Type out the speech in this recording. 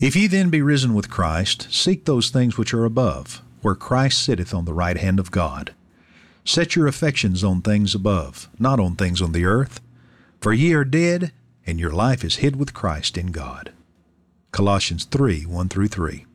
If ye then be risen with Christ, seek those things which are above, where Christ sitteth on the right hand of God. Set your affections on things above, not on things on the earth. For ye are dead, and your life is hid with Christ in God. Colossians 3:1-3.